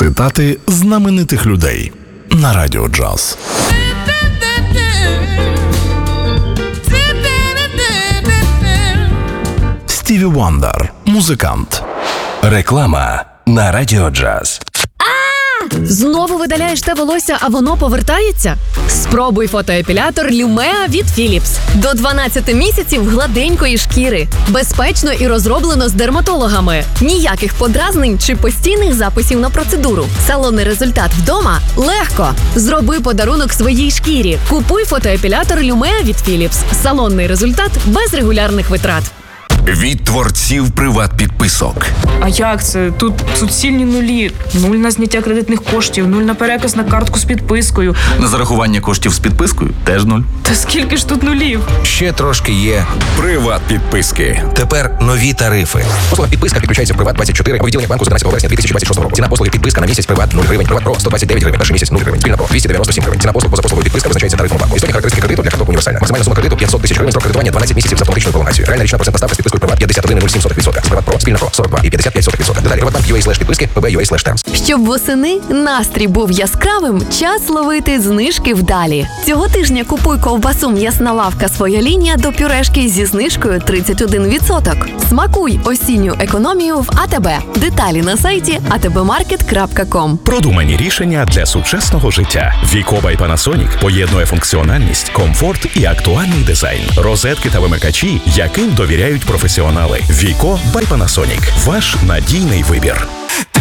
Цитати знаменитих людей на Радіо Джаз. Стіві Вандер, музикант. Реклама на Радіо Джаз. Знову видаляєш те волосся, а воно повертається? Спробуй фотоепілятор Lumea від Philips. До 12 місяців гладенької шкіри. Безпечно і розроблено з дерматологами. Ніяких подразнень чи постійних записів на процедуру. Салонний результат вдома – легко. Зроби подарунок своїй шкірі. Купуй фотоепілятор Lumea від Philips. Салонний результат без регулярних витрат. Від творців приват-підписок. А як це? Тут суцільні нулі. 0 на зняття кредитних коштів, 0 на переказ на картку з підпискою. На зарахування коштів з підпискою теж 0. Та скільки ж тут нулів? Ще трошки є приват-підписки. Тепер нові тарифи. Послуга підписка підключається в Приват24 у відділеннях банку з 11 вересня 2026 року. Ціна послуги підписка на місяць Приват 0 гривень, Приват Про 129 гривень, перший місяць 0 гривень, Спільна Про 297 гривень. Ціна послуг поза послугою підписка визначається тарифом банку. Істотні характеристики кредиту для карток універсальна. Максимальна сума кредиту 500 тисяч гривень, строк кредитування 12 місяців з автоматичною пролонгацією. Реальна річна процентна ставка з підпискою Приват 51,07%. З Приват Про, Спільна Про 42,55%. Деталі Приватбанк.ua/підписки, pb.ua/terms. Щоб восени настрій був яскравим, час ловити знижки вдалі. Цього тижня купуй ковбасу «М'ясна лавка. Своя лінія» до пюрешки зі знижкою 31%. Смакуй осінню економію в АТБ. Деталі на сайті atbmarket.com. Продумані рішення для сучасного життя. Віко by Panasonic поєднує функціональність, комфорт і актуальний дизайн. Розетки та вимикачі, яким довіряють професіонали. Віко by Panasonic. Ваш надійний вибір.